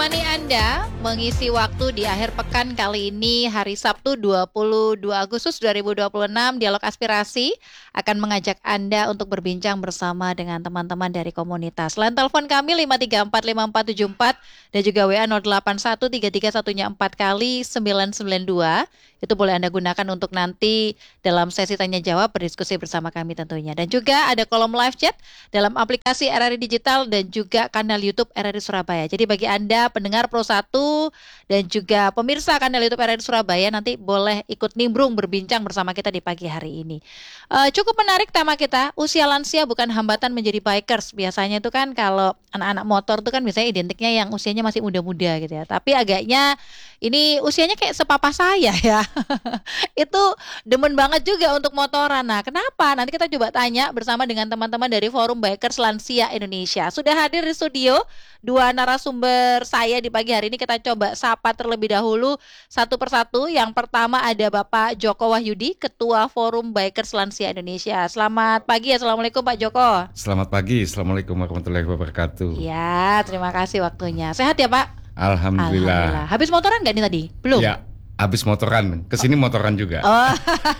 Menemani Anda mengisi waktu di akhir pekan kali ini, hari Sabtu 22 Agustus 2026, Dialog Aspirasi akan mengajak Anda untuk berbincang bersama dengan teman-teman dari komunitas. Line telepon kami 5345474 dan juga WA 081331 4 kali 992. Itu boleh Anda gunakan untuk nanti dalam sesi tanya jawab berdiskusi bersama kami tentunya. Dan juga ada kolom live chat dalam aplikasi RRI Digital dan juga kanal YouTube RRI Surabaya. Jadi bagi Anda pendengar Pro 1 dan juga pemirsa kanal YouTube RRI Surabaya nanti boleh ikut nimbrung berbincang bersama kita di pagi hari ini. Cukup menarik tema kita, usia lansia bukan hambatan menjadi bikers. Biasanya itu kan kalau anak-anak motor itu kan biasanya identiknya yang usianya masih muda-muda gitu ya. Tapi agaknya ini usianya kayak sepapa saya ya. Itu demen banget juga untuk motoran. Nah, kenapa? Nanti kita coba tanya bersama dengan teman-teman dari Forum Bikers Lansia Indonesia. Sudah hadir di studio dua narasumber saya di pagi hari ini. Kita coba sapa terlebih dahulu satu persatu. Yang pertama ada Bapak Joko Wahyudi, Ketua Forum Bikers Lansia Indonesia. Selamat pagi, Assalamualaikum Pak Joko. Selamat pagi, Assalamualaikum warahmatullahi wabarakatuh. Ya, terima kasih waktunya. Sehat ya Pak? Alhamdulillah. Habis motoran nggak nih tadi? Belum? Ya, habis motoran. Kesini motoran juga. Oh,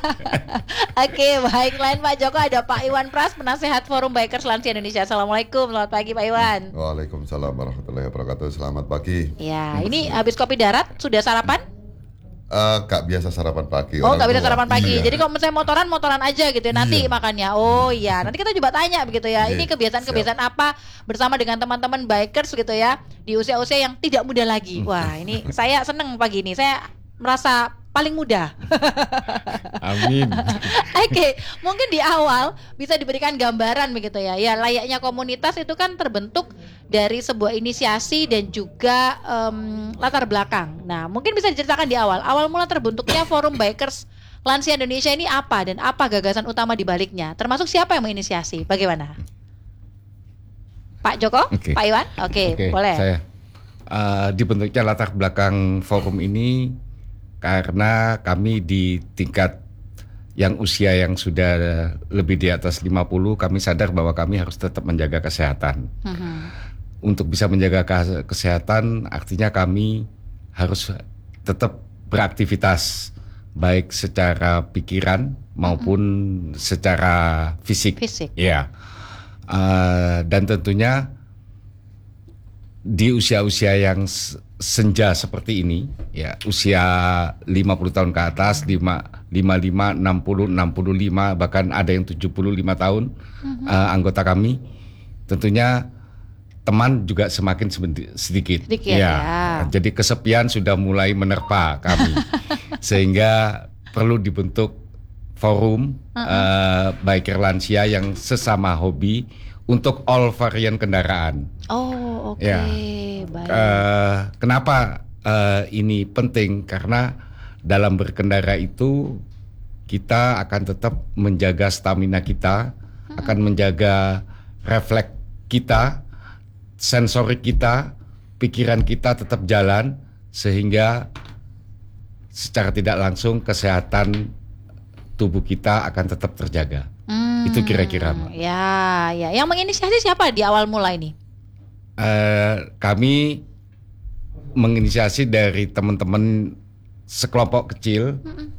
oke, baik. Lain Pak Joko ada Pak Iwan Pras, penasehat Forum Bikers Lansia Indonesia. Assalamualaikum, selamat pagi Pak Iwan. Waalaikumsalam warahmatullahi wabarakatuh. Selamat pagi. Ya, ini habis kopi darat, sudah sarapan? Gak biasa sarapan pagi. Oh, gak biasa sarapan pagi. Iya. Jadi kalau misalnya motoran aja gitu ya, nanti makannya. Oh iya, nanti kita coba tanya begitu ya. Ini kebiasaan-kebiasaan apa bersama dengan teman-teman bikers gitu ya, di usia-usia yang tidak muda lagi. Wah, ini saya seneng pagi ini. Saya merasa paling muda. Amin. Oke, mungkin di awal bisa diberikan gambaran begitu ya. Ya, layaknya komunitas itu kan terbentuk dari sebuah inisiasi dan juga latar belakang. Nah, mungkin bisa diceritakan di awal mula terbentuknya Forum Bikers Lansia Indonesia ini apa dan apa gagasan utama di baliknya? Termasuk siapa yang menginisiasi? Bagaimana? Pak Joko? Okay. Pak Iwan? Oke, boleh. Saya dibentuknya latar belakang forum ini karena kami di tingkat yang usia yang sudah lebih di atas 50, kami sadar bahwa kami harus tetap menjaga kesehatan. Untuk bisa menjaga kesehatan artinya kami harus tetap beraktivitas baik secara pikiran maupun secara fisik. Ya. Dan tentunya di usia-usia yang senja seperti ini, ya usia 50 tahun ke atas, 55, 60, 65, bahkan ada yang 75 tahun anggota kami, tentunya teman juga semakin sedikit. Ya. Jadi kesepian sudah mulai menerpa kami, sehingga perlu dibentuk forum biker lansia yang sesama hobi untuk all varian kendaraan. Oh, oke. Ya. Baik. Kenapa ini penting? Karena dalam berkendara itu kita akan tetap menjaga stamina kita, akan menjaga refleks kita, sensorik kita, pikiran kita tetap jalan, sehingga secara tidak langsung kesehatan tubuh kita akan tetap terjaga. Itu kira-kira. Ya. Yang menginisiasi siapa di awal mulai ini? Kami menginisiasi dari teman-teman sekelompok kecil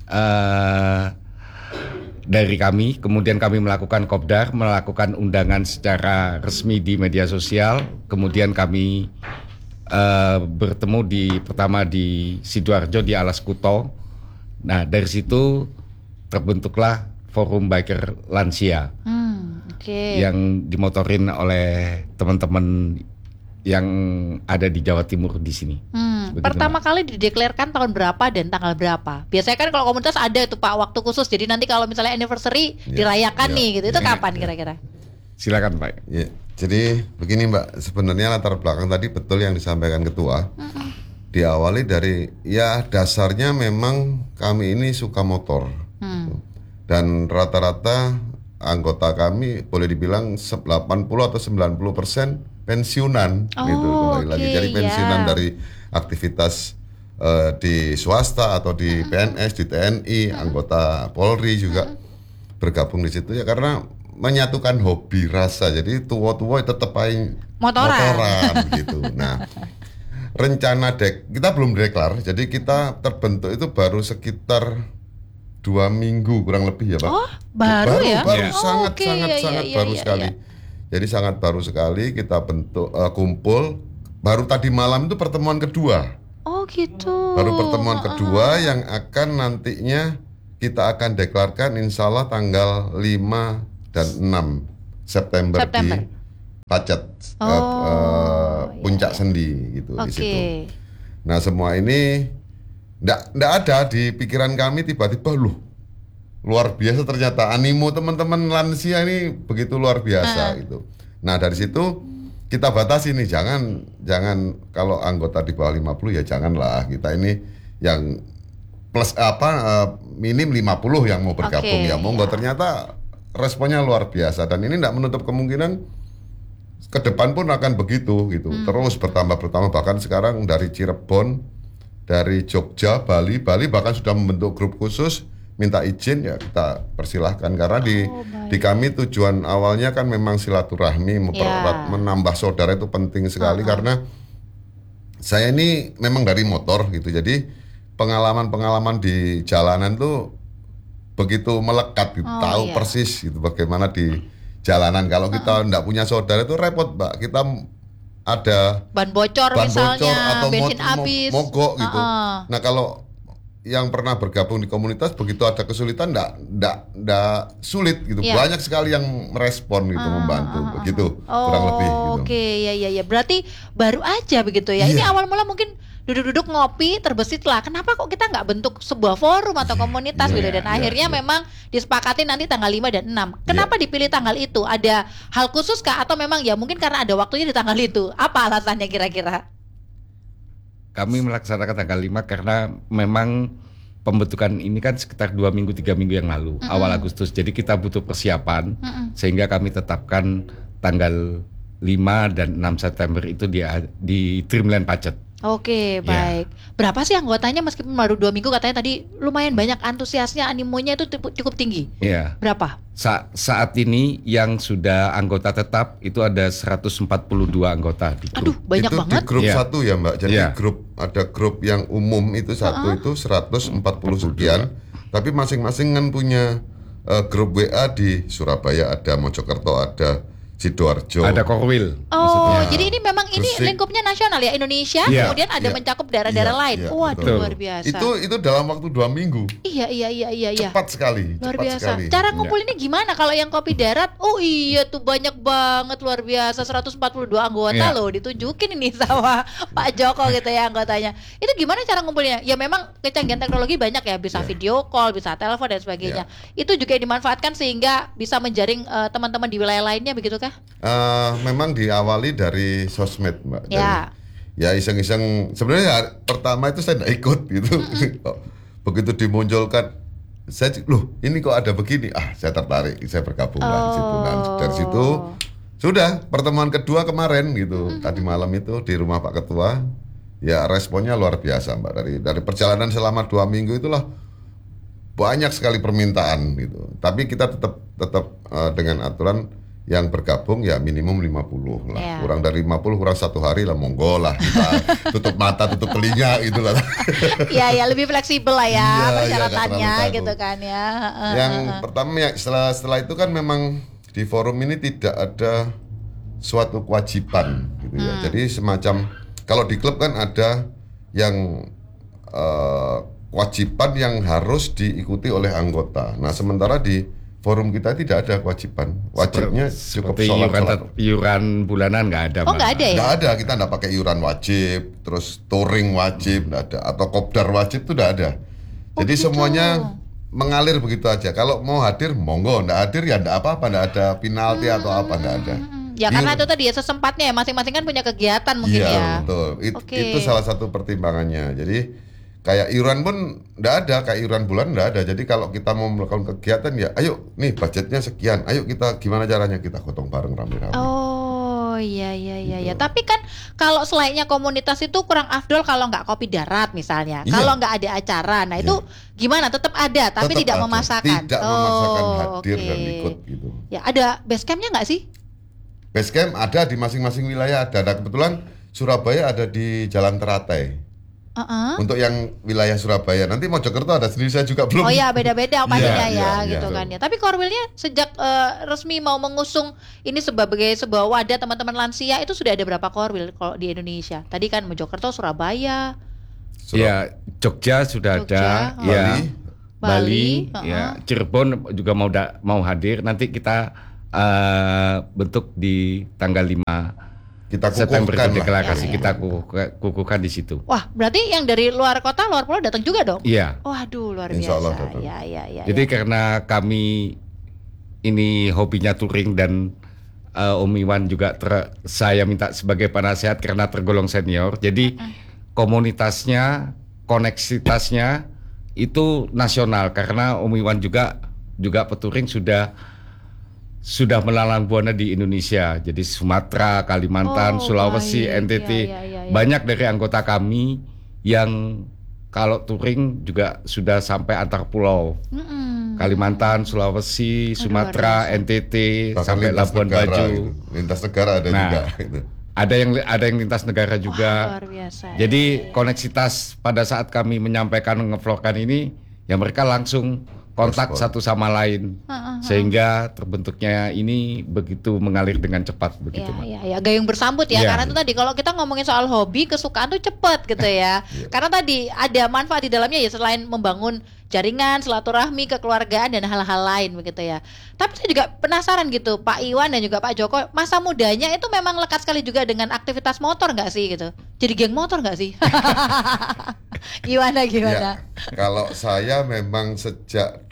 dari kami. Kemudian kami melakukan kopdar, melakukan undangan secara resmi di media sosial. Kemudian kami bertemu pertama di Sidoarjo di Alas Kuto. Nah, dari situ terbentuklah Forum Biker Lansia yang dimotorin oleh teman-teman yang ada di Jawa Timur di sini. Pertama kali dideklarkan tahun berapa dan tanggal berapa? Biasanya kan kalau komunitas ada itu Pak waktu khusus. Jadi nanti kalau misalnya anniversary dirayakan nih gitu. Itu kapan kira-kira? Silakan Pak. Ya, jadi begini Mbak, sebenarnya latar belakang tadi betul yang disampaikan Ketua. Diawali dari dasarnya memang kami ini suka motor. Dan rata-rata anggota kami boleh dibilang 80 atau 90% pensiunan gitu kembali lagi. Jadi pensiunan dari aktivitas di swasta atau di PNS, di TNI, anggota Polri juga bergabung di situ ya karena menyatukan hobi rasa. Jadi tua-tua tetap aja motoran gitu. Nah, rencana kita belum deklar, jadi kita terbentuk itu baru sekitar 2 minggu kurang lebih ya Pak. Oh, baru ya? Baru, Ya. sangat Oke, sangat iya, sangat iya, baru iya, sekali. iya. Jadi sangat baru sekali kita bentuk kumpul. Baru tadi malam itu pertemuan kedua. Oh gitu. Baru pertemuan kedua yang akan nantinya kita akan deklarkan insya Allah tanggal 5 dan 6 September. Di Pacet, Puncak Sendi gitu di situ. Nah semua ini nggak ada di pikiran kami, tiba-tiba luar biasa ternyata animo teman-teman lansia ini begitu luar biasa gitu. Nah dari situ kita batasi nih, jangan kalau anggota di bawah 50 ya janganlah, kita ini yang plus minim 50 yang mau bergabung ya monggo. Ternyata responnya luar biasa dan ini tidak menutup kemungkinan ke depan pun akan begitu gitu. Terus bertambah bahkan sekarang dari Cirebon, dari Jogja, Bali bahkan sudah membentuk grup khusus minta izin ya kita persilahkan karena di kami tujuan awalnya kan memang silaturahmi, mempererat, menambah saudara itu penting sekali karena saya ini memang dari motor gitu, jadi pengalaman di jalanan tuh begitu melekat gitu, tahu persis gitu bagaimana di jalanan. Kalau kita enggak punya saudara itu repot Mbak, kita ada ban bocor misalnya, atau bensin habis, mogok gitu. Nah kalau yang pernah bergabung di komunitas begitu ada kesulitan enggak sulit gitu. Banyak sekali yang merespon gitu, membantu begitu kurang lebih gitu. Oke, ya. Berarti baru aja begitu ya. Ini awal mula mungkin duduk-duduk ngopi terbesit lah. Kenapa kok kita nggak bentuk sebuah forum atau komunitas gitu dan akhirnya memang disepakati nanti tanggal 5 dan 6. Kenapa dipilih tanggal itu? Ada hal khusus kah atau memang ya mungkin karena ada waktunya di tanggal itu? Apa alasannya kira-kira? Kami melaksanakan tanggal 5 karena memang pembentukan ini kan sekitar 2 minggu 3 minggu yang lalu, awal Agustus. Jadi kita butuh persiapan sehingga kami tetapkan tanggal 5 dan 6 September itu di Dreamland Pacet. Oke, baik. Berapa sih anggotanya meskipun baru 2 minggu, katanya tadi lumayan banyak antusiasnya, animonya itu cukup tinggi. Iya. Berapa? Saat ini yang sudah anggota tetap itu ada 142 anggota di grup. Aduh, banyak itu banget. Di grup satu ya Mbak. Jadi ada grup yang umum itu satu itu 140 sekian. Tapi masing-masing kan punya grup WA di Surabaya, ada Mojokerto, ada Sidoarjo, ada Korwil. Jadi ini memang Gresik. lingkupnya nasional ya, Indonesia, kemudian ada mencakup daerah-daerah lain. Waduh, betul. luar biasa. Itu dalam waktu 2 minggu. Iya. Cepat sekali. Luar cepat biasa. Sekali. Cara ngumpulinnya gimana? Kalau yang kopi darat, oh iya tuh banyak banget, luar biasa, 142 anggota loh, ditunjukin ini sama Pak Joko gitu ya anggotanya. Itu gimana cara ngumpulinnya? Ya memang kecanggihan teknologi banyak ya, bisa video call, bisa telepon dan sebagainya. Itu juga dimanfaatkan sehingga bisa menjaring teman-teman di wilayah lainnya begitu kah? Memang diawali dari sosmed Mbak. Ya. Ya iseng-iseng. Sebenarnya pertama itu saya tidak ikut gitu. Begitu dimunculkan, ini kok ada begini. Saya tertarik, saya bergabung lah di situ. Nah, dari situ sudah pertemuan kedua kemarin gitu. Tadi malam itu di rumah Pak Ketua. Ya responnya luar biasa Mbak. Dari perjalanan selama 2 minggu itulah banyak sekali permintaan gitu. Tapi kita tetap dengan aturan yang bergabung ya minimum 50 lah. Kurang dari 50, kurang 1 hari lah monggo lah. Kita tutup mata, tutup telinga gitu lah. Ya lebih fleksibel lah ya persyaratannya gitu kan ya. Yang pertama ya setelah itu kan memang di forum ini tidak ada suatu kewajiban gitu ya. Jadi semacam kalau di klub kan ada yang kewajiban yang harus diikuti oleh anggota. Nah, sementara di forum kita tidak ada kewajiban. Wajibnya cukup sholat. Iuran bulanan nggak ada. Oh, nggak ada ya? Nggak ada, kita nggak pakai iuran wajib, terus touring wajib, nggak ada, atau kopdar wajib itu nggak ada. Jadi semuanya mengalir begitu aja. Kalau mau hadir, monggo. Nggak hadir ya nggak apa-apa, nggak ada penalti atau apa, nggak ada. Ya karena itu tadi ya sesempatnya ya, masing-masing kan punya kegiatan mungkin ya. Iya betul. Itu salah satu pertimbangannya. Jadi kayak iuran pun nggak ada, kayak iuran bulan nggak ada. Jadi kalau kita mau melakukan kegiatan ya, ayo nih budgetnya sekian, ayo kita gimana caranya kita gotong bareng rame-rame. Oh iya. Tapi kan kalau selainnya komunitas itu kurang afdol kalau nggak kopi darat misalnya, kalau nggak ada acara, nah itu gimana? Tetap ada, tapi Tetap tidak ada. memaksakan. Tidak memaksakan hadir dan ikut gitu. Ya ada base campnya nggak sih? Base camp ada di masing-masing wilayah ada. Nah, kebetulan Surabaya ada di Jalan Teratai. Untuk yang wilayah Surabaya, nanti Mojokerto ada sendiri, saya juga belum. Oh ya, beda-beda pastinya Iya, gitu iya. kan ya. Tapi Korwilnya sejak resmi mau mengusung ini sebagai sebuah wadah teman-teman lansia, itu sudah ada berapa Korwil kalau di Indonesia? Tadi kan Mojokerto, Surabaya, Ya, Jogja sudah Jogja, ada, ya, Bali, ya, Cirebon juga mau hadir. Nanti kita bentuk di tanggal 5 Kita September kukuhkan itu lah. deklarasi, Ya. kita kukuhkan di situ. Wah, berarti yang dari luar kota, luar pulau datang juga dong? Iya. Waduh, luar Insya Allah biasa. datang. Ya. Jadi karena kami ini hobinya touring dan Om Iwan juga saya minta sebagai penasehat karena tergolong senior. Jadi komunitasnya, koneksitasnya itu nasional karena Om Iwan juga peturing sudah melalang buana di Indonesia. Jadi Sumatera, Kalimantan, Oh, Sulawesi, baik. NTT. Ya. Banyak dari anggota kami yang kalau touring juga sudah sampai antar pulau. Kalimantan, Sulawesi, Sumatera, NTT, Bahkan sampai lintas Labuan negara Bajo. gitu. Lintas negara ada Nah, juga gitu. Ada yang lintas negara juga. Luar biasa. Jadi koneksitas pada saat kami menyampaikan ngevlogkan ini, ya mereka langsung kontak satu sama lain, sehingga terbentuknya ini begitu mengalir dengan cepat begitu, Mbak. Ya, gayung bersambut ya. Iya. Karena itu tadi kalau kita ngomongin soal hobi, kesukaan tuh cepet gitu ya. Karena tadi ada manfaat di dalamnya ya, selain membangun jaringan, silaturahmi, kekeluargaan dan hal-hal lain begitu ya. Tapi saya juga penasaran gitu, Pak Iwan dan juga Pak Joko, masa mudanya itu memang lekat sekali juga dengan aktivitas motor nggak sih gitu? Jadi geng motor nggak sih? Gimana? Ya, kalau saya memang sejak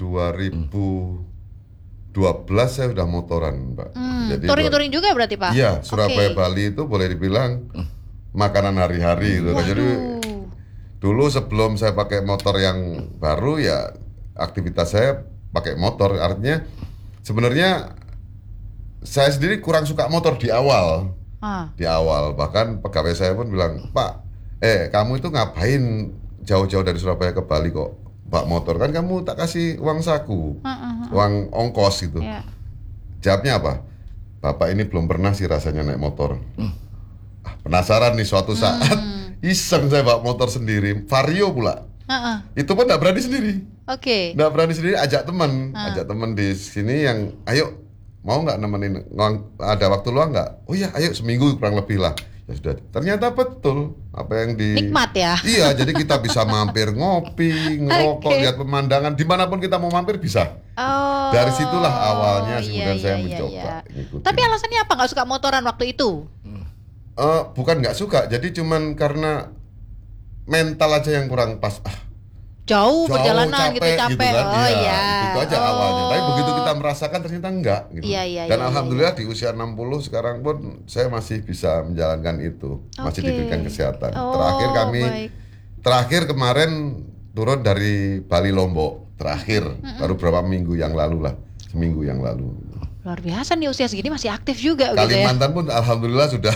2012 saya udah motoran, Mbak. Jadi Touring-touring juga berarti Pak? Iya, Surabaya Oke. Bali itu boleh dibilang makanan hari-hari gitu. Jadi dulu sebelum saya pakai motor yang baru ya aktivitas saya pakai motor. Artinya sebenarnya saya sendiri kurang suka motor di awal. Di awal bahkan pegawai saya pun bilang, "Pak, kamu itu ngapain jauh-jauh dari Surabaya ke Bali kok Pak motor, kan kamu tak kasih uang saku, uang ongkos gitu." Ya. Jawabnya apa? "Bapak ini belum pernah sih rasanya naik motor." Penasaran nih suatu saat iseng saya bawa motor sendiri, Vario pula. Itu pun nggak berani sendiri, Oke. nggak berani sendiri, ajak teman di sini yang, "Ayo, mau nggak nemenin, ada waktu luang nggak?" "Oh ya, ayo, seminggu kurang lebih lah." Ya sudah, ternyata betul apa yang di Nikmat ya. Iya, jadi kita bisa mampir ngopi, ngerokok, Oke. lihat pemandangan, dimanapun kita mau mampir bisa. Oh. Dari situlah awalnya iya, kemudian saya iya, mencoba iya. ngikutin. Tapi alasannya apa nggak suka motoran waktu itu? Bukan nggak suka, jadi cuman karena mental aja yang kurang pas. Jauh perjalanan gitu, capek. kan. Oh iya. Itu aja awalnya. Tapi begitu kita merasakan ternyata enggak gitu. Iya, Dan iya, alhamdulillah di usia 60 sekarang pun saya masih bisa menjalankan itu. Masih Oke. diberikan kesehatan. Oh, Terakhir baik. kemarin turun dari Bali Lombok. Baru berapa minggu yang lalu lah. Seminggu yang lalu. Luar biasa nih, usia segini masih aktif juga gitu ya. Kalimantan pun alhamdulillah sudah.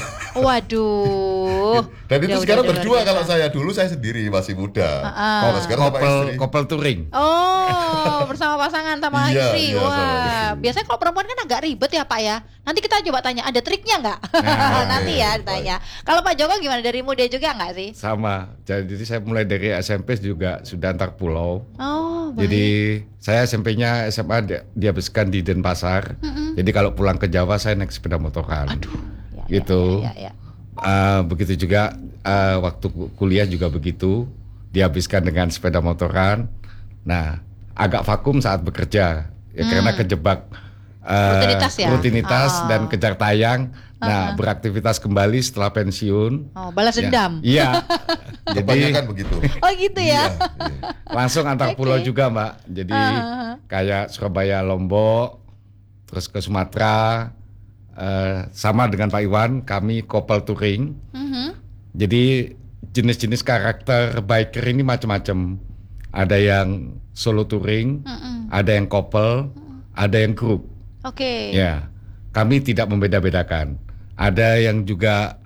Waduh. Dan itu Udah, sekarang luar berdua. biasa. Kalau saya dulu saya sendiri masih muda. Kalau sekarang sama istri. Couple touring. Oh, bersama pasangan sama Iya, istri. iya, sama Wah, istri. biasanya kalau perempuan kan agak ribet ya Pak ya. Nanti kita coba tanya, ada triknya nggak? Nanti ya ditanya. Kalau Pak Joko gimana, dari muda juga nggak sih? Sama. Jadi saya mulai dari SMP juga sudah antar pulau. Oh, baik. Jadi saya SMP-nya SMA dihabiskan di Denpasar. Jadi kalau pulang ke Jawa saya naik sepeda motoran. Ya, gitu. ya. Begitu juga waktu kuliah juga begitu, dihabiskan dengan sepeda motoran. Nah, agak vakum saat bekerja ya karena kejebak Rutinitas ya? dan kejar tayang. Nah, beraktivitas kembali setelah pensiun. Oh, balas Ya, dendam. Iya. Kebanyakan Jadi begitu. Oh gitu ya. Iya. langsung antar pulau juga, Mbak. Jadi kayak Surabaya, Lombok, terus ke Sumatera. Sama dengan Pak Iwan, kami couple touring. Jadi jenis-jenis karakter biker ini macam-macam. Ada yang solo touring, ada yang couple, ada yang grup. Oke. Ya, kami tidak membeda-bedakan. Ada yang juga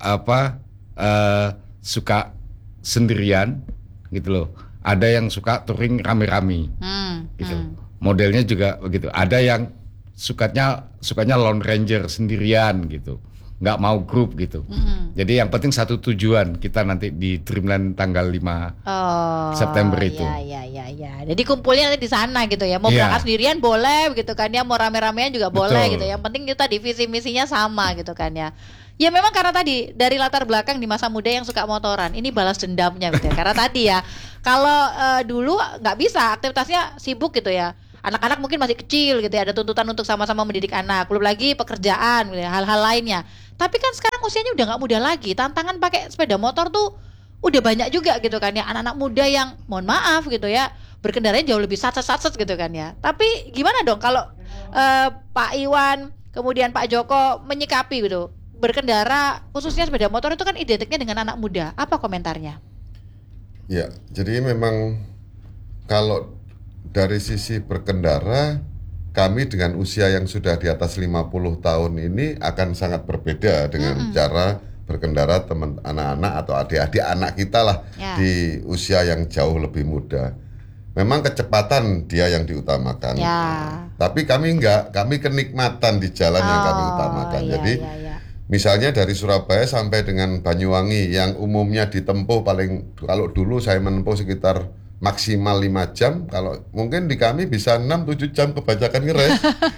suka sendirian, gitu loh. Ada yang suka touring rame-rame, gitu. Modelnya juga begitu. Ada yang sukanya Lone Ranger sendirian gitu. nggak mau grup gitu. Jadi yang penting satu tujuan, kita nanti di Dreamland tanggal 5 September itu. Ya. Jadi kumpulnya nanti di sana gitu ya. Mau Iya. berangkat sendirian boleh gitu kan ya, mau rame-ramean juga boleh Betul. gitu. Yang penting kita divisi misinya sama gitu kan ya. Ya memang karena tadi dari latar belakang di masa muda yang suka motoran, ini balas dendamnya gitu ya. Karena tadi ya, kalau dulu nggak bisa, aktivitasnya sibuk gitu ya. Anak-anak mungkin masih kecil gitu ya, ada tuntutan untuk sama-sama mendidik anak, belum lagi pekerjaan gitu ya, hal-hal lainnya. Tapi kan sekarang usianya udah nggak muda lagi, tantangan pakai sepeda motor tuh udah banyak juga gitu kan ya, anak-anak muda yang mohon maaf gitu ya, berkendaranya jauh lebih satset-satset gitu kan ya. Tapi gimana dong kalau Pak Iwan kemudian Pak Joko menyikapi gitu, berkendara khususnya sepeda motor itu kan identiknya dengan anak muda, apa komentarnya? Ya, jadi memang kalau dari sisi berkendara, kami dengan usia yang sudah di atas 50 tahun ini akan sangat berbeda dengan cara berkendara teman anak-anak atau adik-adik anak kita lah di usia yang jauh lebih muda. Memang kecepatan dia yang diutamakan. Tapi kami enggak, kami kenikmatan di jalan yang kami utamakan. Jadi misalnya dari Surabaya sampai dengan Banyuwangi yang umumnya ditempuh paling, kalau dulu saya menempuh sekitar maksimal 5 jam, kalau mungkin di kami bisa 6-7 jam kebanyakan ngeres.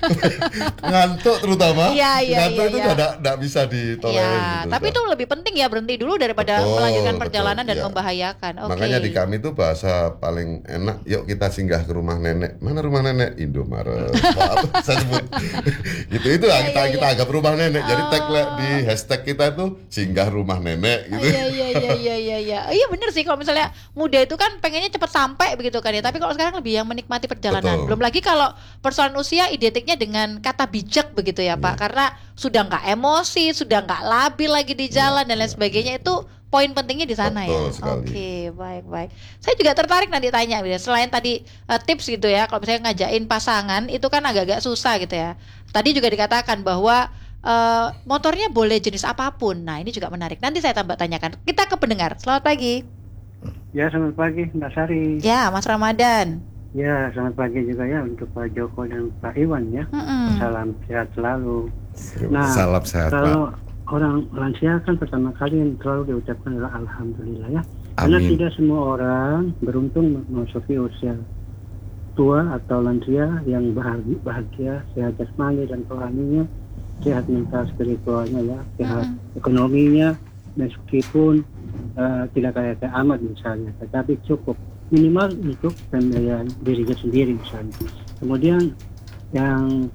Ngantuk terutama. Ngantuk itu enggak bisa ditolerir gitu. Tapi itu lebih penting ya berhenti dulu daripada melanjutkan perjalanan dan membahayakan. Makanya di kami itu bahasa paling enak, yuk kita singgah ke rumah nenek. Mana rumah nenek? Indomaret. Saya sebut. Itu kita anggap rumah nenek. Jadi tag di hashtag kita itu singgah rumah nenek gitu. Iya bener sih, kalau misalnya muda itu kan pengennya cepat sampai begitu kan ya. Tapi kalau sekarang lebih yang menikmati perjalanan. Belum lagi kalau persoalan usia identiknya dengan kata bijak begitu ya Pak. Karena sudah nggak emosi, sudah nggak labil lagi di jalan dan lain sebagainya, itu poin pentingnya di sana ya. Oke, baik. Saya juga tertarik nanti tanya, selain tadi tips gitu ya, kalau misalnya ngajakin pasangan itu kan agak-agak susah gitu ya. Tadi juga dikatakan bahwa motornya boleh jenis apapun. Nah ini juga menarik. Nanti saya tambah tanyakan. Kita ke pendengar. Selamat pagi. Ya, selamat pagi Mbak Sari. Ya, Mas Ramadan. Ya, selamat pagi juga ya untuk Pak Joko dan Pak Iwan ya. Salam sehat selalu. Nah, salam sehat kalau Pak. orang lansia kan pertama kali yang selalu diucapkan adalah Alhamdulillah ya. Karena tidak semua orang beruntung memasuki usia tua atau lansia yang bahagia, sehat jasmani dan rohaninya, sehat mental spiritualnya ya, sehat ekonominya, meskipun tidak kaya amat misalnya, tetapi cukup minimal untuk pembiayaan dirinya sendiri misalnya. Kemudian yang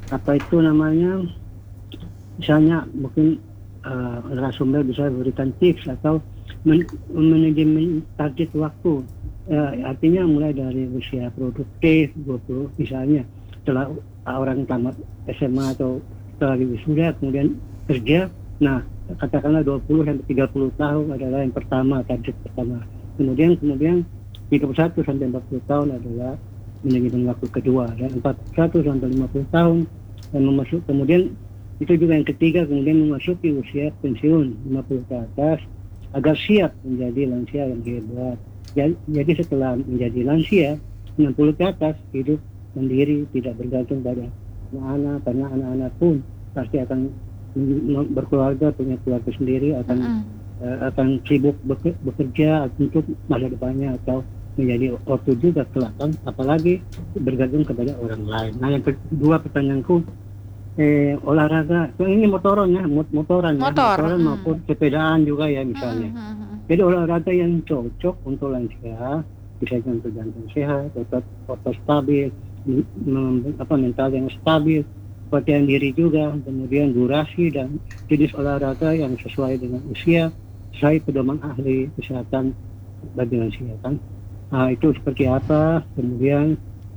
misalnya mungkin narasumber bisa berikan tips atau manajemen target waktu, artinya mulai dari usia produktif 20 misalnya, setelah orang tamat SMA atau setelah wisuda kemudian kerja. Nah, katakanlah 20 sampai 30 tahun adalah yang pertama, target pertama. Kemudian 31 sampai 40 tahun adalah manajemen waktu kedua, dan 41 sampai 50 tahun dan kemudian itu juga yang ketiga, kemudian memasuki usia pensiun 50 ke atas agar siap menjadi lansia yang hebat. Jadi setelah menjadi lansia 60 ke atas hidup mandiri, tidak bergantung pada anak-anak, karena anak-anak pun pasti akan berkeluarga, punya keluarga sendiri, akan sibuk bekerja untuk masa depannya atau menjadi ortu juga kelak, apalagi bergantung kepada orang lain. Nah, yang kedua pertanyaanku, olahraga, ini motoran maupun sepedaan juga ya misalnya. Jadi olahraga yang cocok untuk lansia, misalnya untuk jantung sehat, otot stabil, mental yang stabil, latihan diri juga, kemudian durasi dan jenis olahraga yang sesuai dengan usia, sesuai pedoman ahli kesehatan bagi lansia kan. Nah, itu seperti apa? Kemudian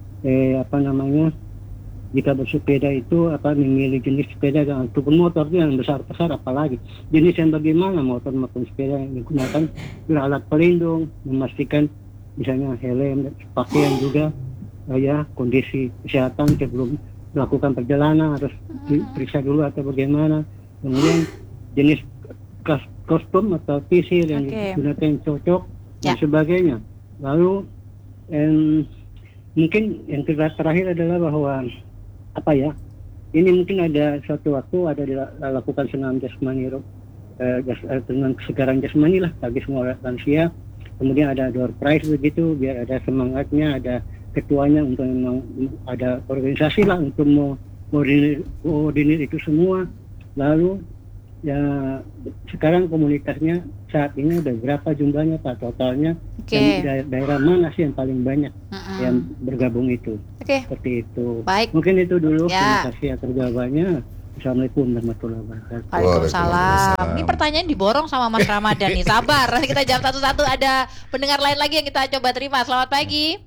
jika bersepeda itu memilih jenis sepeda ataupun motor itu yang besar-besar, apalagi jenis yang bagaimana motor maupun sepeda yang digunakan, alat pelindung, memastikan misalnya helm dan pakaian juga, kondisi kesehatan sebelum melakukan perjalanan harus diperiksa dulu atau bagaimana. Kemudian jenis kostum atau visir yang digunakan yang cocok dan sebagainya. Lalu mungkin yang terakhir adalah bahwa ini mungkin ada suatu waktu ada dilakukan senam jasmani, dengan kesegaran jasmani lah bagi semua lansia. Kemudian ada door prize begitu, biar ada semangatnya, ada ketuanya untuk memang ada organisasi lah untuk koordinir itu semua. Lalu ya sekarang komunitasnya saat ini ada berapa jumlahnya Pak totalnya? Oke. Dan daerah mana sih yang paling banyak yang bergabung itu? Oke. Seperti itu. Baik. Mungkin itu dulu. Ya. Terima kasih atas jawabannya. Assalamualaikum warahmatullahi wabarakatuh. Waalaikumsalam. Ini pertanyaan diborong sama Mas Ramadan nih. Sabar, nanti kita jawab satu-satu. Ada pendengar lain lagi yang kita coba terima. Selamat pagi.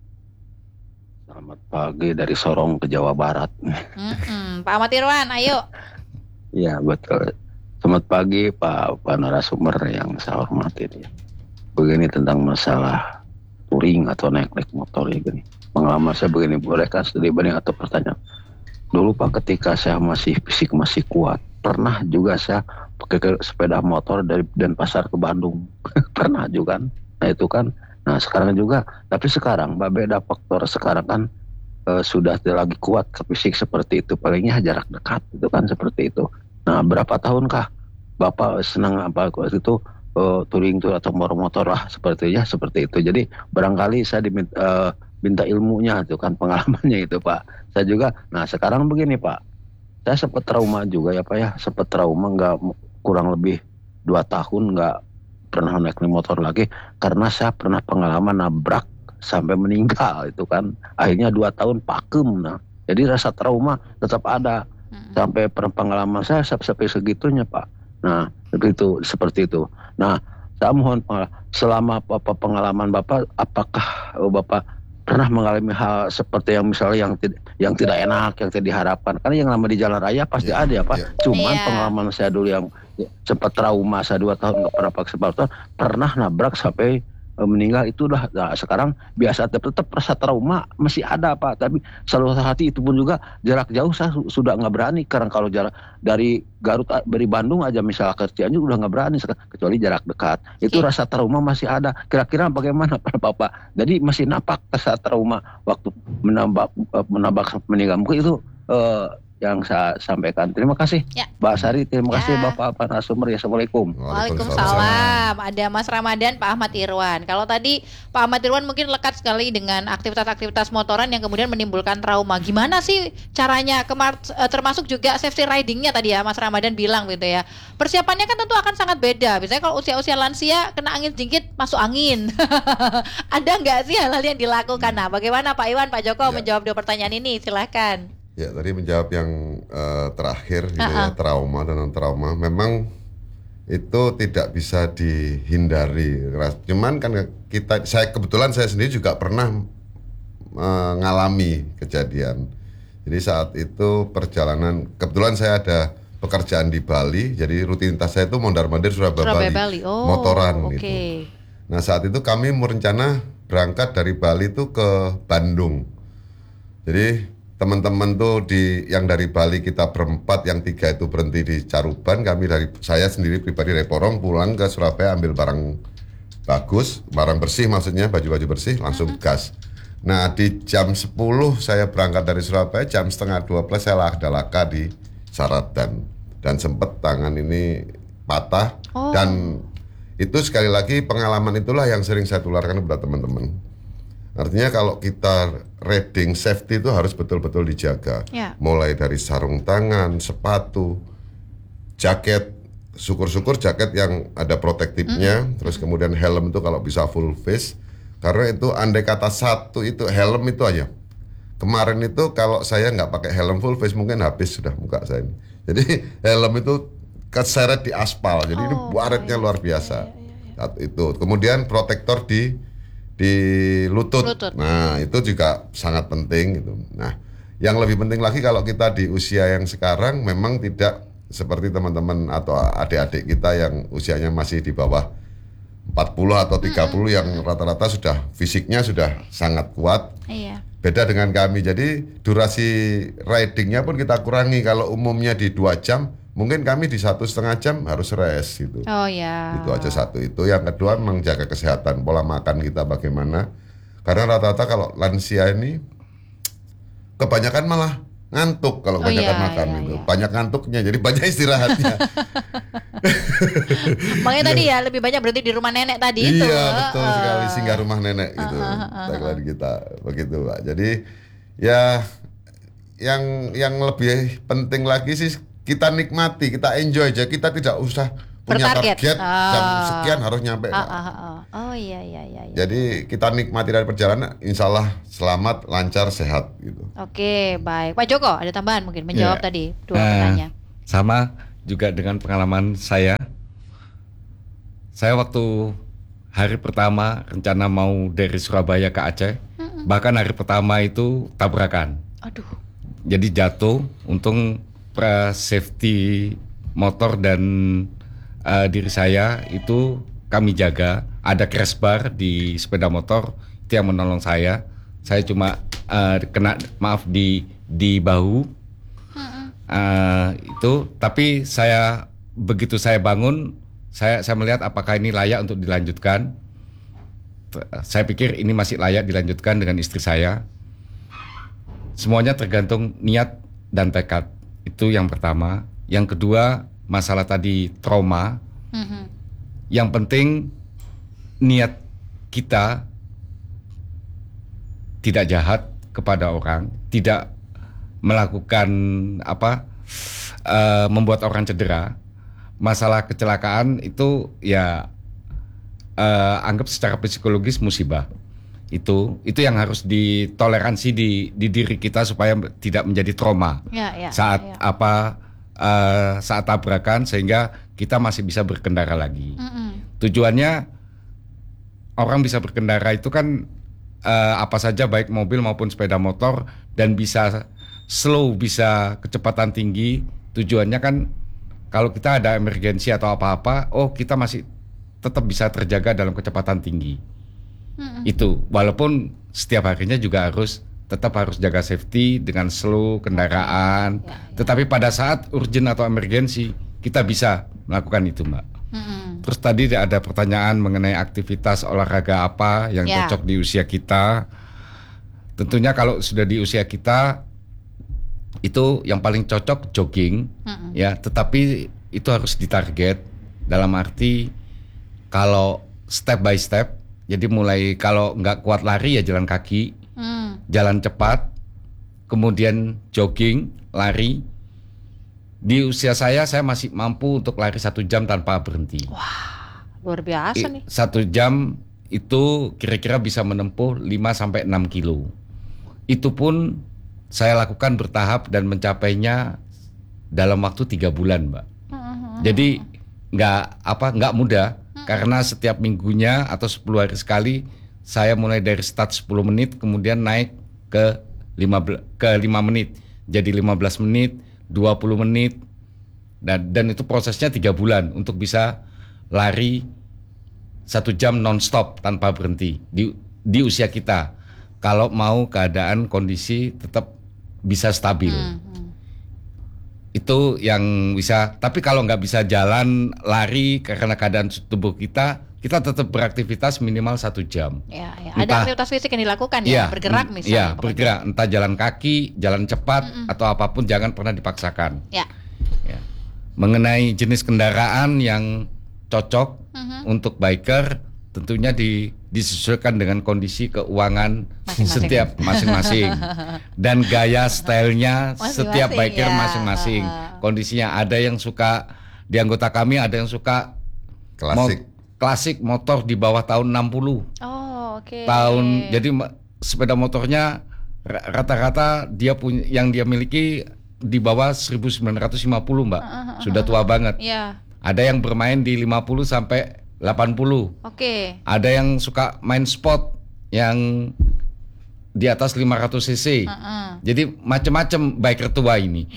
Selamat pagi dari Sorong ke Jawa Barat. Pak Ahmad Irwan, ayo. Ya betul. Selamat pagi Pak narasumber yang saya hormati. Begini tentang masalah touring atau naik motor ya gini. Pengalaman saya begini, bolehkah studi banding atau pertanyaan? Dulu Pak, ketika saya fisik masih kuat, pernah juga saya pakai sepeda motor dari Denpasar ke Bandung. Pernah juga kan. Nah itu kan. Nah sekarang juga, tapi sekarang beda faktor sekarang kan sudah tidak lagi kuat ke fisik seperti itu. Palingnya jarak dekat itu kan seperti itu. Nah berapa tahunkah Bapak senang apa itu touring tour atau motor lah seperti itu. Jadi barangkali saya minta ilmunya itu kan, pengalamannya itu Pak. Saya juga, nah sekarang begini Pak, saya sempat trauma juga ya Pak ya, sempat trauma nggak kurang lebih 2 tahun nggak pernah naik motor lagi karena saya pernah pengalaman nabrak sampai meninggal itu kan, akhirnya 2 tahun pakem. Nah jadi rasa trauma tetap ada sampai pengalaman saya sampai segitunya Pak. Nah seperti itu. Nah saya mohon selama pengalaman Bapak, apakah Bapak pernah mengalami hal seperti yang misalnya yang tidak enak, yang tidak diharapkan? Karena yang lama di jalan raya pasti ada ya Pak. Cuman pengalaman saya dulu yang sempat trauma, saya 2 tahun nggak pernah pakai sepatu, pernah nabrak sampai meninggal itu udah. Nah, sekarang biasa tetap rasa trauma masih ada Pak, tapi selalu hati itu pun juga jarak jauh saya sudah nggak berani, karena kalau jarak dari Garut dari Bandung aja misalnya ke Cianjur udah nggak berani, kecuali jarak dekat itu rasa trauma masih ada. Kira-kira bagaimana Bapak? Jadi masih nampak rasa trauma waktu menabrak meninggal. Mungkin itu yang saya sampaikan. Terima kasih Mbak Sari, terima kasih Bapak narasumber. Assalamualaikum. Waalaikumsalam. Ada Mas Ramadan, Pak Ahmad Irwan. Kalau tadi Pak Ahmad Irwan mungkin lekat sekali dengan aktivitas-aktivitas motoran yang kemudian menimbulkan trauma. Gimana sih caranya, termasuk juga safety ridingnya tadi ya Mas Ramadan bilang gitu ya. Persiapannya kan tentu akan sangat beda. Misalnya kalau usia-usia lansia kena angin sedikit masuk angin. Ada nggak sih hal-hal yang dilakukan? Nah bagaimana Pak Iwan, Pak Joko menjawab 2 pertanyaan ini? Silahkan. Ya, tadi menjawab yang terakhir gitu ya, trauma dan non-trauma. Memang itu tidak bisa dihindari. Cuman kan saya sendiri juga pernah mengalami kejadian. Jadi saat itu perjalanan, kebetulan saya ada pekerjaan di Bali, jadi rutinitas saya itu mondar-mandir Surabaya Bali. Motoran gitu. Nah saat itu kami merencana berangkat dari Bali itu ke Bandung. Jadi teman-teman tuh yang dari Bali kita berempat, yang 3 itu berhenti di Caruban, saya sendiri pribadi dari Porong pulang ke Surabaya ambil barang bagus, barang bersih maksudnya, baju-baju bersih, langsung gas. Nah di jam 10 saya berangkat dari Surabaya, jam 11:30 saya ada laka di Saradan dan sempet tangan ini patah. Dan itu sekali lagi pengalaman itulah yang sering saya tularkan kepada teman-teman. Artinya kalau kita riding safety itu harus betul-betul dijaga. Mulai dari sarung tangan, sepatu, jaket, syukur-syukur jaket yang ada protektifnya, terus kemudian helm itu kalau bisa full face. Karena itu andai kata satu itu helm itu aja. Kemarin itu kalau saya nggak pakai helm full face mungkin habis sudah muka saya ini. Jadi helm itu keseret di aspal, jadi ini baretnya luar biasa. Itu kemudian protektor di lutut. Nah itu juga sangat penting gitu. Nah yang lebih penting lagi kalau kita di usia yang sekarang memang tidak seperti teman-teman atau adik-adik kita yang usianya masih di bawah 40 atau 30 yang rata-rata sudah fisiknya sudah sangat kuat. Beda dengan kami, jadi durasi ridingnya pun kita kurangi. Kalau umumnya di 2 jam, mungkin kami di 1,5 jam harus rest gitu. Itu aja satu. Itu yang kedua memang jaga kesehatan, pola makan kita bagaimana. Karena rata-rata kalau lansia ini kebanyakan malah ngantuk kalau Oh, kebanyakan iya, makan iya, itu. iya. Banyak ngantuknya, jadi banyak istirahatnya. Makanya tadi ya lebih banyak berarti di rumah nenek tadi itu. Iya, betul sekali, singgah rumah nenek gitu. Tagline kita begitu, Pak. Jadi ya yang lebih penting lagi sih kita nikmati, kita enjoy aja, kita tidak usah punya Bertarget. target jam sekian harus nyampe. Nggak. Oh iya iya iya. Iya. Jadi kita nikmati dari perjalanan, insya Allah selamat, lancar, sehat gitu. Oke, baik. Pak Joko, ada tambahan mungkin menjawab Iya. tadi dua pertanyaan. Sama juga dengan pengalaman saya. Saya waktu hari pertama rencana mau dari Surabaya ke Aceh, bahkan hari pertama itu tabrakan. Aduh. Jadi jatuh, untung safety motor dan diri saya itu kami jaga. Ada crash bar di sepeda motor, itu yang menolong saya. Saya cuma kena di bahu. Itu, tapi begitu saya bangun, saya melihat apakah ini layak untuk dilanjutkan. Saya pikir ini masih layak dilanjutkan dengan istri saya. Semuanya tergantung niat dan tekad. Itu yang pertama. Yang kedua, masalah tadi trauma. Yang penting niat kita tidak jahat kepada orang, tidak melakukan membuat orang cedera. Masalah kecelakaan itu ya anggap secara psikologis musibah. Itu yang harus ditoleransi di diri kita supaya tidak menjadi trauma saat tabrakan, sehingga kita masih bisa berkendara lagi. Tujuannya orang bisa berkendara itu kan apa saja, baik mobil maupun sepeda motor, dan bisa slow, bisa kecepatan tinggi. Tujuannya kan kalau kita ada emergensi atau apa-apa, kita masih tetap bisa terjaga dalam kecepatan tinggi. Itu walaupun setiap harinya juga tetap harus jaga safety dengan slow kendaraan. Tetapi pada saat urgent atau emergensi kita bisa melakukan itu, Mbak. Terus tadi ada pertanyaan mengenai aktivitas olahraga apa yang cocok di usia kita. Tentunya kalau sudah di usia kita itu yang paling cocok jogging, ya. Tetapi itu harus ditarget dalam arti kalau step by step. Jadi mulai kalau nggak kuat lari ya jalan kaki, jalan cepat, kemudian jogging, lari. Di usia saya masih mampu untuk lari 1 jam tanpa berhenti. Wah, luar biasa nih. 1 jam itu kira-kira bisa menempuh 5-6 kilo. Itu pun saya lakukan bertahap dan dalam waktu 3 bulan, Mbak. Jadi nggak mudah, karena setiap minggunya atau 10 hari sekali saya mulai dari start 10 menit, kemudian naik ke 5 menit, jadi 15 menit, 20 menit, dan itu prosesnya 3 bulan untuk bisa lari 1 jam non-stop tanpa berhenti di usia kita. Kalau mau keadaan kondisi tetap bisa stabil, itu yang bisa. Tapi kalau nggak bisa jalan, lari karena keadaan tubuh kita tetap beraktivitas minimal 1 jam. Ada aktivitas fisik yang dilakukan bergerak misalnya. Iya, bergerak, entah jalan kaki, jalan cepat atau apapun, jangan pernah dipaksakan. Ya. Mengenai jenis kendaraan yang cocok untuk biker, tentunya disesuaikan dengan kondisi keuangan setiap masing-masing dan gaya stylenya setiap biker masing-masing. Kondisinya ada yang suka, di anggota kami ada yang suka klasik motor di bawah tahun 60. Jadi sepeda motornya rata-rata yang dia miliki di bawah 1950, Mbak. Sudah tua banget. Ada yang bermain di 50 sampai 80. Ada yang suka main sport yang di atas 500 cc. Jadi macam-macam biker tua ini.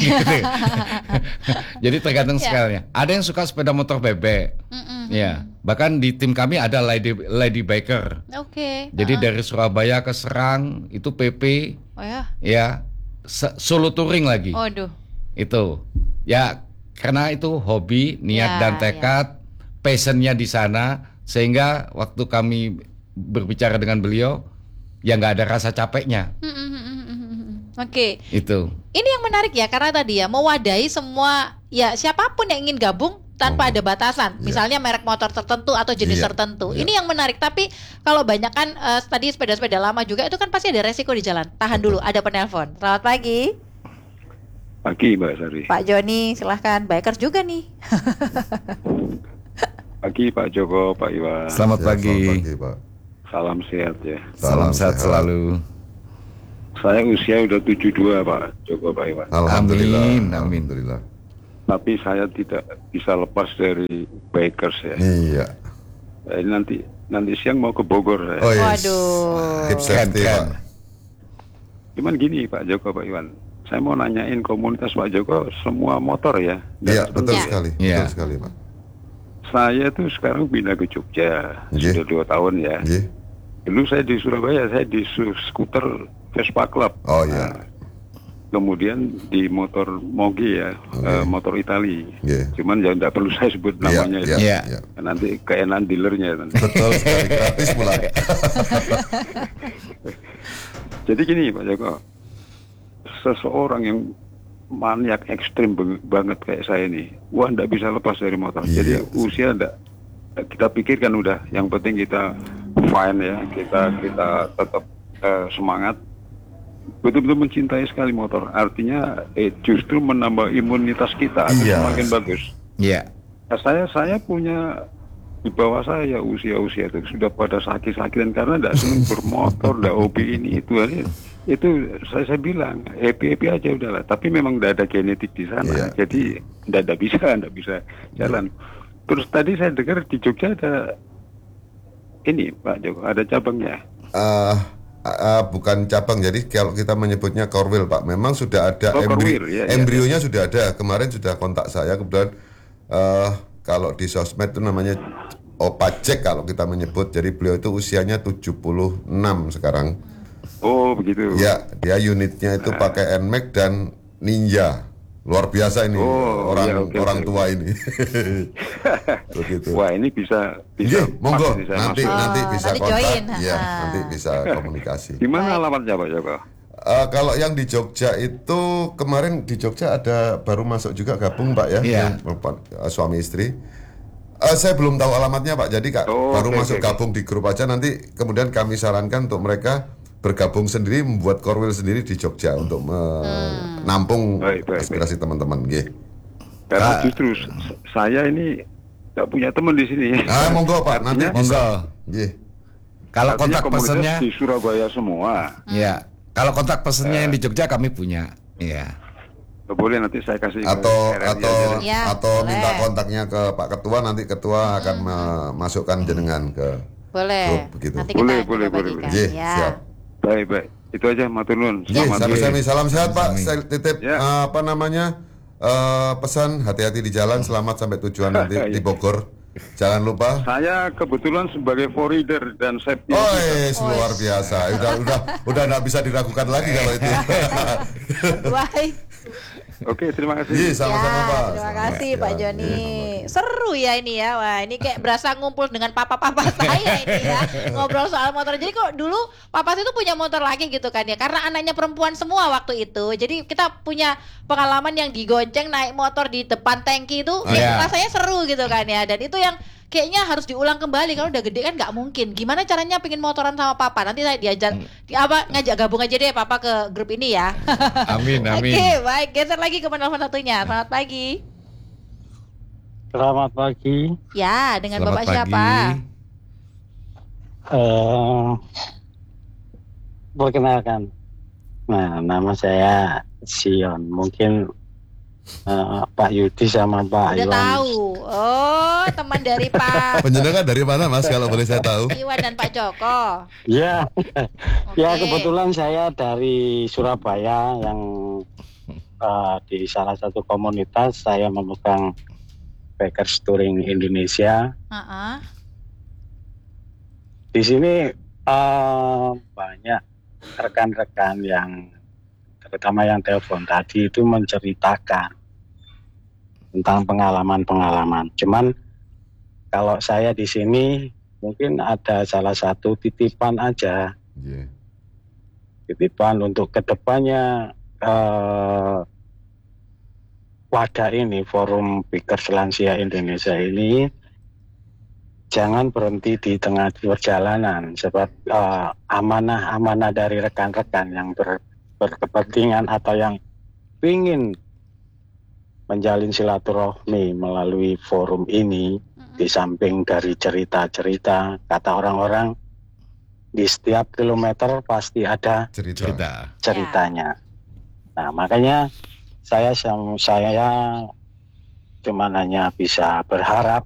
Jadi tergantung skalanya. Ada yang suka sepeda motor bebek. Ya, bahkan di tim kami ada lady biker. Jadi dari Surabaya ke Serang itu PP. Ya, solo touring lagi. Itu. Ya, karena itu hobi, niat dan tekad, passionnya di sana, sehingga waktu kami berbicara dengan beliau, ya nggak ada rasa capeknya. Oke. Itu. Ini yang menarik ya, karena tadi ya mewadahi semua, ya siapapun yang ingin gabung tanpa ada batasan. Misalnya merek motor tertentu atau jenis tertentu. Ini yang menarik. Tapi kalau banyak kan tadi sepeda-sepeda lama juga itu kan pasti ada resiko di jalan. Tahan dulu, ada penelpon. Selamat pagi. Pagi Mbak Sari. Pak Joni, silahkan. Bikers juga nih. Pagi Pak Joko, Pak Iwan. Selamat pagi. Pak. Salam sehat ya. Salam sehat selalu. Saya usia udah 72 Pak Joko, Pak Iwan. Alhamdulillah. Amin. Alhamdulillah. Tapi saya tidak bisa lepas dari bikers ya. Iya. Nanti siang mau ke Bogor ya. Oh iya. Waduh. Keep safety, Keren. Pak. Cuman gini Pak Joko, Pak Iwan. Saya mau nanyain komunitas Pak Joko semua motor ya. Iya, betul Ya. sekali. Iya. Betul sekali, Pak. Saya tuh sekarang pindah ke Jogja. Nggih. Sudah 2 tahun ya. Nggih. Dulu saya di Surabaya, saya di skuter Vespa Club. Oh iya. Nah, kemudian di motor Mogi ya, motor Itali. Nggih. Cuman ya tidak perlu saya sebut Iya, namanya iya, itu. Iya. iya. Nanti keenan dealernya nanti. Betul sekali, gratis pula. Jadi gini Pak Joko, seseorang yang maniak ekstrim banget kayak saya nih, wah tidak bisa lepas dari motor. Iya. Jadi usia tidak kita pikirkan udah, yang penting kita fine ya, kita tetap semangat, betul-betul mencintai sekali motor. Artinya justru menambah imunitas kita agar Iya. semakin bagus. Iya. Nah, saya punya di bawah saya usia itu sudah pada sakit-sakitan karena tidak senang bermotor, tidak hobi ini itu saya bilang happy aja udahlah. Tapi memang tidak ada genetik di sana, Iya. jadi tidak bisa jalan. Terus tadi saya dengar di Jogja ada ini Pak Joko, ada cabangnya. Bukan cabang, jadi kalau kita menyebutnya Korwil, Pak, memang sudah ada Korwil, ya, embrionya sudah ada. Kemarin sudah kontak saya, kebetulan kalau di sosmed itu namanya Opacek kalau kita menyebut. Jadi beliau itu usianya 76 sekarang. Oh begitu. Ya, dia unitnya itu pakai NMAX dan Ninja. Luar biasa ini orang tua ini. Begitu. Wah ini bisa Iya, monggo pas ini saya nanti masuk. bisa nanti kontak, join. ya nanti bisa komunikasi. Di mana alamatnya Pak Joko? Kalau yang di Jogja itu kemarin di Jogja ada baru masuk juga gabung Pak ya, Iya. suami istri. Saya belum tahu alamatnya Pak, jadi baru masuk gabung di grup aja. Nanti kemudian kami sarankan untuk mereka bergabung sendiri, membuat Korwil sendiri di Jogja untuk menampung aspirasi teman-teman. Karena justru saya ini nggak punya teman di sini. Monggo Pak, nanti bisa. Kalau Artinya kontak komunitas pesennya, di Surabaya semua. ya. Kalau kontak pesennya yang di Jogja kami punya. Iya. Boleh nanti saya kasih Atau Ya, boleh. minta kontaknya ke Pak Ketua, nanti Ketua akan memasukkan jenengan ke Boleh. grup begitu. Nanti kita Boleh. bagikan. Nggih, Ya. siap. Baik. Itu aja matur nuwun. Sami-sami, salam sehat Pak. Sami. Saya titip Ya. pesan hati-hati di jalan, selamat sampai tujuan nanti di Bogor. Jangan lupa. Saya kebetulan sebagai forwarder dan safety. Luar biasa. Udah nggak bisa diragukan lagi kalau itu. Baik. Oke, terima kasih. Iya, sama-sama Ya, Pak. terima kasih Ya, Pak iya, Joni. sama-sama. Seru ya ini ya. Wah, ini kayak berasa ngumpul dengan papa-papa saya ini ya. Ngobrol soal motor. Jadi kok dulu papa itu punya motor lagi gitu kan ya. Karena anaknya perempuan semua waktu itu. Jadi kita punya pengalaman yang digonceng naik motor di depan tangki itu Iya. rasanya seru gitu kan ya. Dan itu yang kayaknya harus diulang kembali. Kalau udah gede kan nggak mungkin. Gimana caranya pengen motoran sama papa? Nanti saya diajar ngajak gabung aja deh papa ke grup ini ya. Amin. Oke, baik. Geser lagi ke penelpon satunya. Selamat pagi. Selamat pagi. Ya, dengan Selamat Bapak pagi. siapa? Perkenalkan. Nah, nama saya Sion. Mungkin Pak Yudi sama Pak Udah Iwan. tahu. Oh, teman dari Pak Penjenengan dari mana Mas kalau boleh saya tahu? Iwan dan Pak Joko. Ya, Oke. ya kebetulan saya dari Surabaya yang di salah satu komunitas saya memegang Bikers Touring Indonesia. Heeh. Di sini banyak rekan-rekan yang terutama yang telepon tadi itu menceritakan tentang pengalaman-pengalaman. Cuman kalau saya di sini mungkin ada salah satu titipan aja. Iya. titipan untuk kedepannya wadah ini, Forum Pickers Lansia Indonesia ini jangan berhenti di tengah perjalanan, sebab amanah-amanah dari rekan-rekan yang berkepentingan atau yang ingin menjalin silaturahmi melalui forum ini, di samping dari cerita-cerita, kata orang-orang di setiap kilometer pasti ada ceritanya. Nah, makanya saya cuma hanya bisa berharap